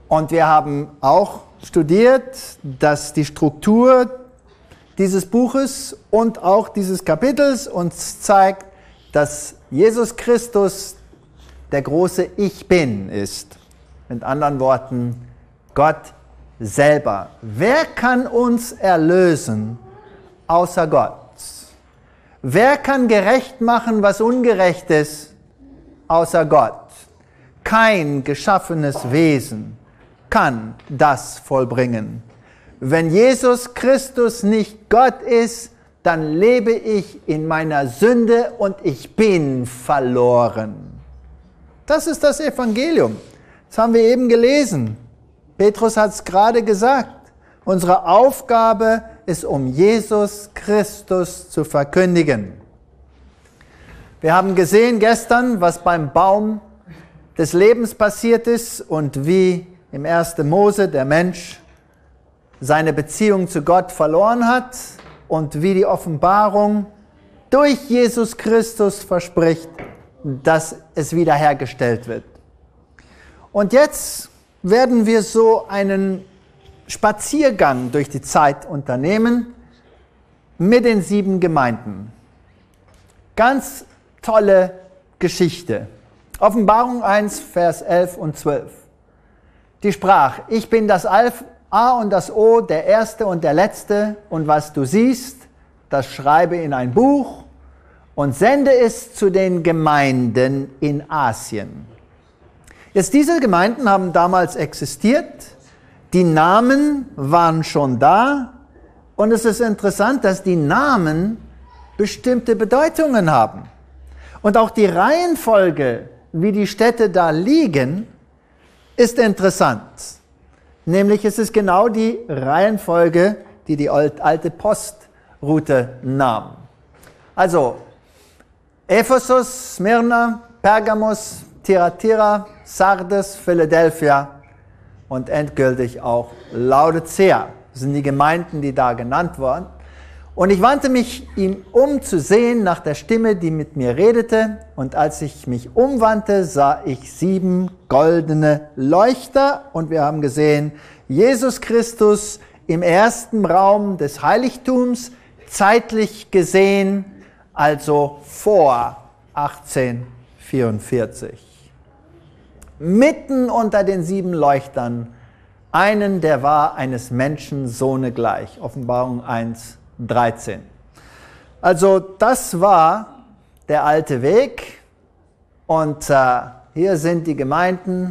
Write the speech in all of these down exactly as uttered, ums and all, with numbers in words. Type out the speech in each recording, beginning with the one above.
Und wir haben auch studiert, dass die Struktur dieses Buches und auch dieses Kapitels uns zeigt, dass Jesus Christus der große Ich Bin ist. Mit anderen Worten, Gott selber. Wer kann uns erlösen außer Gott? Wer kann gerecht machen, was ungerecht ist, außer Gott? Kein geschaffenes Wesen kann das vollbringen. Wenn Jesus Christus nicht Gott ist, dann lebe ich in meiner Sünde und ich bin verloren. Das ist das Evangelium. Das haben wir eben gelesen. Petrus hat es gerade gesagt. Unsere Aufgabe ist, um Jesus Christus zu verkündigen. Wir haben gesehen gestern, was beim Baum des Lebens passiert ist und wie im ersten Mose der Mensch seine Beziehung zu Gott verloren hat und wie die Offenbarung durch Jesus Christus verspricht, dass es wiederhergestellt wird. Und jetzt werden wir so einen Spaziergang durch die Zeit unternehmen mit den sieben Gemeinden. Ganz tolle Geschichte. Offenbarung eins, Vers elf und zwölf. Die sprach: Ich bin das Alpha und das O, der Erste und der Letzte, und was du siehst, das schreibe in ein Buch und sende es zu den Gemeinden in Asien. Jetzt, diese Gemeinden haben damals existiert, die Namen waren schon da, und es ist interessant, dass die Namen bestimmte Bedeutungen haben. Und auch die Reihenfolge, wie die Städte da liegen, ist interessant. Nämlich es ist genau die Reihenfolge, die die alte Postroute nahm. Also Ephesus, Smyrna, Pergamos, Thyatira, Sardes, Philadelphia und endgültig auch Laodicea. Das sind die Gemeinden, die da genannt wurden. Und ich wandte mich ihm um zu sehen nach der Stimme, die mit mir redete. Und als ich mich umwandte, sah ich sieben goldene Leuchter. Und wir haben gesehen, Jesus Christus im ersten Raum des Heiligtums, zeitlich gesehen, also vor achtzehnhundertvierundvierzig. Mitten unter den sieben Leuchtern einen, der war eines Menschen Sohne gleich. Offenbarung eins, dreizehn. Also das war der alte Weg, und äh, hier sind die Gemeinden: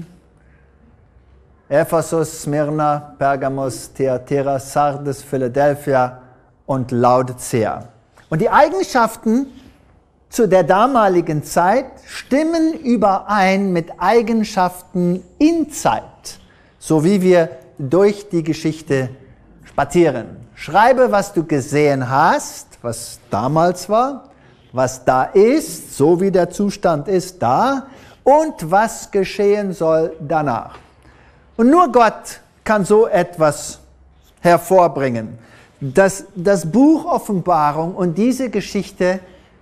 Ephesus, Smyrna, Pergamos, Thyatira, Sardes, Philadelphia und Laodicea. Und die Eigenschaften zu der damaligen Zeit stimmen überein mit Eigenschaften in Zeit, so wie wir durch die Geschichte spazieren. Schreibe, was du gesehen hast, was damals war, was da ist, so wie der Zustand ist, da, und was geschehen soll danach. Und nur Gott kann so etwas hervorbringen. Das, das Buch Offenbarung und diese Geschichte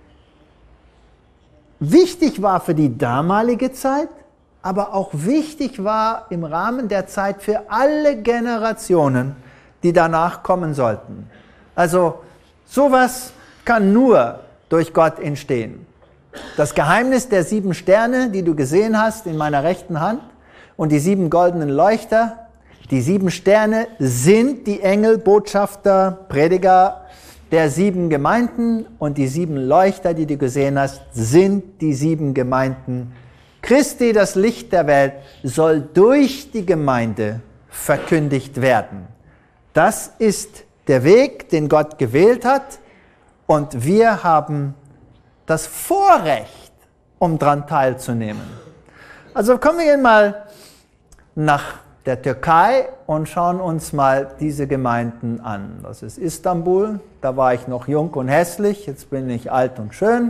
wichtig war für die damalige Zeit, aber auch wichtig war im Rahmen der Zeit für alle Generationen, die danach kommen sollten. Also sowas kann nur durch Gott entstehen. Das Geheimnis der sieben Sterne, die du gesehen hast in meiner rechten Hand, und die sieben goldenen Leuchter, die sieben Sterne sind die Engel, Botschafter, Prediger der sieben Gemeinden, und die sieben Leuchter, die du gesehen hast, sind die sieben Gemeinden. Christi, das Licht der Welt, soll durch die Gemeinde verkündigt werden. Das ist der Weg, den Gott gewählt hat, und wir haben das Vorrecht, um daran teilzunehmen. Also kommen wir mal nach der Türkei und schauen uns mal diese Gemeinden an. Das ist Istanbul, da war ich noch jung und hässlich, jetzt bin ich alt und schön.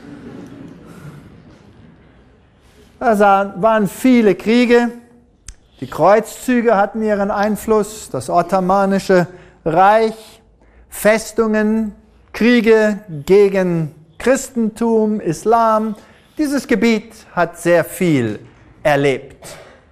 Da waren viele Kriege, die Kreuzzüge hatten ihren Einfluss, das Ottomanische Reich, Festungen, Kriege gegen Christentum, Islam. Dieses Gebiet hat sehr viel erlebt.